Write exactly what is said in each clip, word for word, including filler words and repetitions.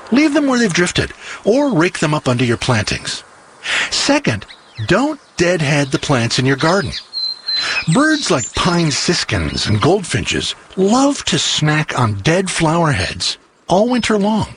Leave them where they've drifted, or rake them up under your plantings. Second, don't deadhead the plants in your garden. Birds like pine siskins and goldfinches love to snack on dead flower heads all winter long.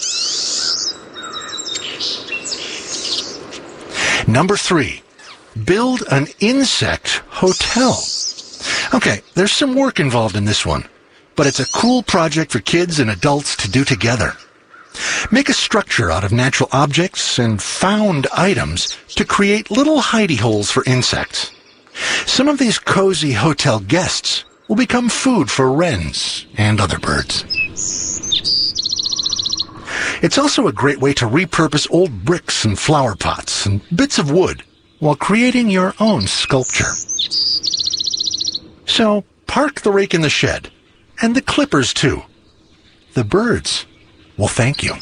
Number three, build an insect hotel. Okay, there's some work involved in this one, but it's a cool project for kids and adults to do together. Make a structure out of natural objects and found items to create little hidey holes for insects. Some of these cozy hotel guests will become food for wrens and other birds. It's also a great way to repurpose old bricks and flower pots and bits of wood while creating your own sculpture. So, park the rake in the shed, and the clippers too. The birds will thank you.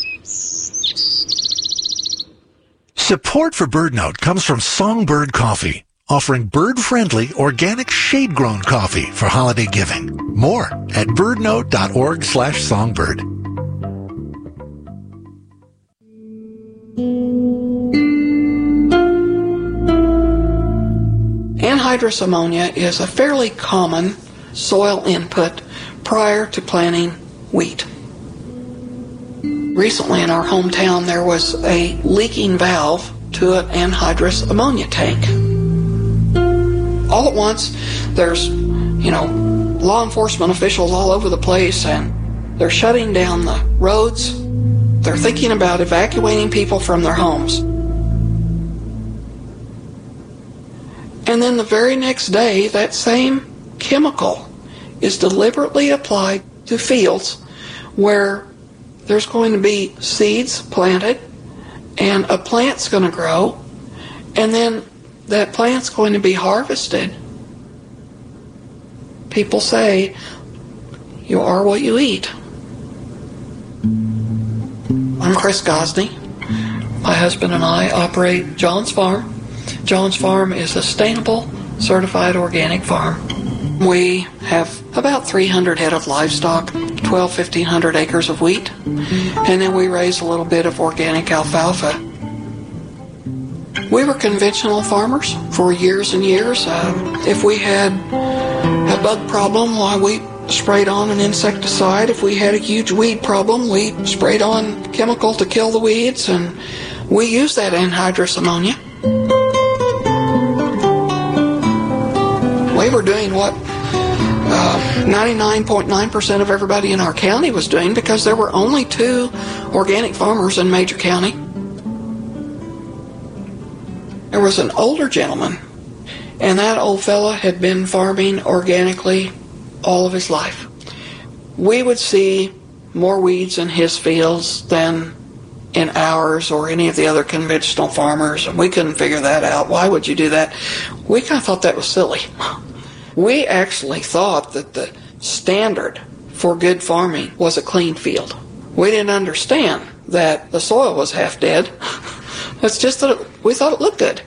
Support for BirdNote comes from Songbird Coffee, offering bird-friendly, organic, shade-grown coffee for holiday giving. More at birdnote.org slash songbird. Anhydrous ammonia is a fairly common soil input prior to planting wheat. Recently in our hometown there was a leaking valve to an anhydrous ammonia tank. All at once there's, you know, law enforcement officials all over the place, and they're shutting down the roads. They're thinking about evacuating people from their homes. And then the very next day, that same chemical is deliberately applied to fields where there's going to be seeds planted and a plant's going to grow, and then that plant's going to be harvested. People say, you are what you eat. I'm Chris Gosney. My husband and I operate John's Farm. John's Farm is a sustainable, certified organic farm. We have about three hundred head of livestock, twelve, fifteen hundred acres of wheat, and then we raise a little bit of organic alfalfa. We were conventional farmers for years and years. Uh, if we had a bug problem, why, we sprayed on an insecticide. If we had a huge weed problem, we sprayed on chemical to kill the weeds, and we used that anhydrous ammonia. We were doing what uh, ninety-nine point nine percent of everybody in our county was doing, because there were only two organic farmers in Major County. There was an older gentleman, and that old fella had been farming organically all of his life. We would see more weeds in his fields than in ours or any of the other conventional farmers, and we couldn't figure that out. Why would you do that? We kind of thought that was silly. We actually thought that the standard for good farming was a clean field. We didn't understand that the soil was half dead. It's just that it, we thought it looked good.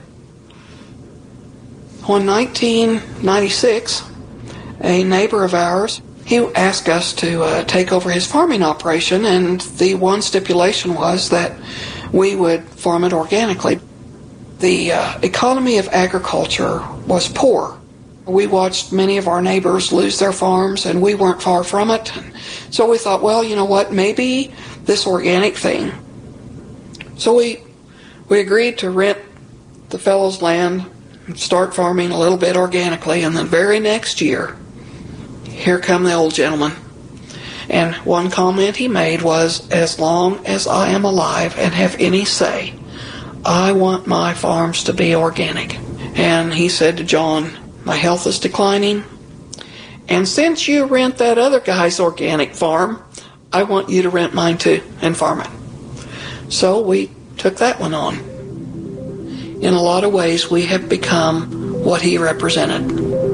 In nineteen ninety-six, a neighbor of ours, he asked us to uh, take over his farming operation, and the one stipulation was that we would farm it organically. The uh, economy of agriculture was poor. We watched many of our neighbors lose their farms, and we weren't far from it. So we thought, well, you know what, maybe this organic thing. So we we agreed to rent the fellow's land and start farming a little bit organically, and the very next year, here come the old gentleman. And one comment he made was, as long as I am alive and have any say, I want my farms to be organic. And he said to John, my health is declining, and since you rent that other guy's organic farm, I want you to rent mine too and farm it. So we took that one on. In a lot of ways, we have become what he represented.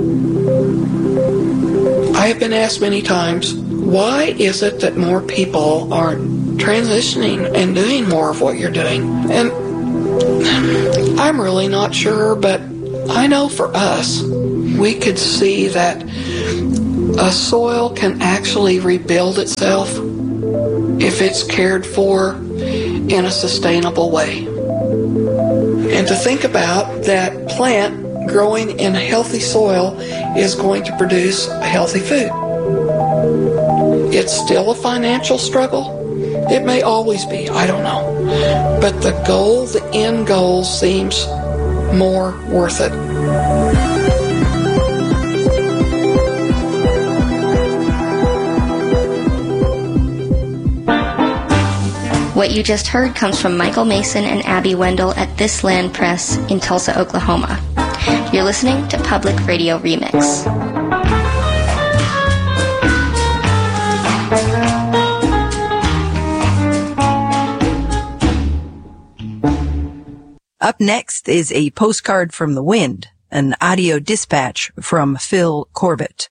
I have been asked many times, why is it that more people aren't transitioning and doing more of what you're doing? And I'm really not sure, but I know for us, we could see that a soil can actually rebuild itself if it's cared for in a sustainable way. And to think about that plant growing in healthy soil is going to produce healthy food. It's still a financial struggle. It may always be, I don't know. But the goal, the end goal, seems more worth it. What you just heard comes from Michael Mason and Abby Wendell at This Land Press in Tulsa, Oklahoma. You're listening to Public Radio Remix. Up next is a postcard from the wind, an audio dispatch from Phil Corbett.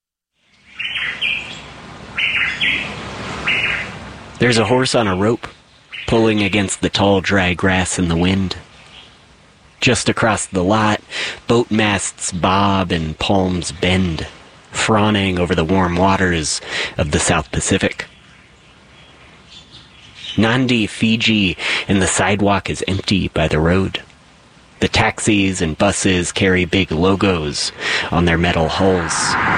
There's a horse on a rope, pulling against the tall, dry grass in the wind. Just across the lot, boat masts bob and palms bend, fawning over the warm waters of the South Pacific. Nandi, Fiji, and the sidewalk is empty by the road. The taxis and buses carry big logos on their metal hulls.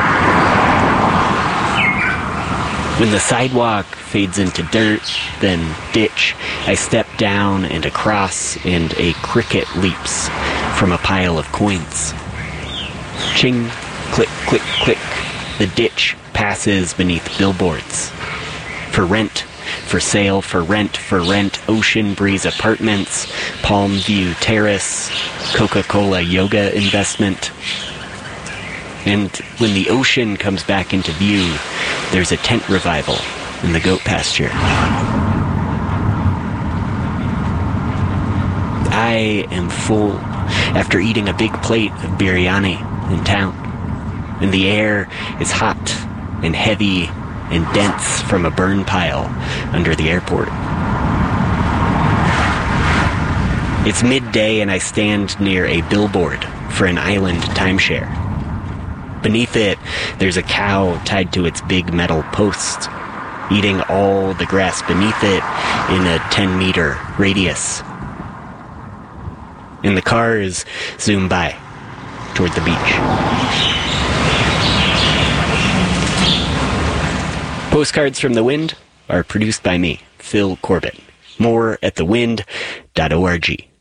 When the sidewalk fades into dirt, then ditch, I step down and across, and a cricket leaps from a pile of coins. Ching, click, click, click. The ditch passes beneath billboards. For rent, for sale, for rent, for rent, Ocean Breeze Apartments, Palm View Terrace, Coca-Cola Yoga Investment. And when the ocean comes back into view, there's a tent revival in the goat pasture. I am full after eating a big plate of biryani in town, and the air is hot and heavy and dense from a burn pile under the airport. It's midday and I stand near a billboard for an island timeshare. Beneath it, there's a cow tied to its big metal post, eating all the grass beneath it in a ten-meter radius. And the cars zoom by toward the beach. Postcards from the Wind are produced by me, Phil Corbett. More at the wind dot org.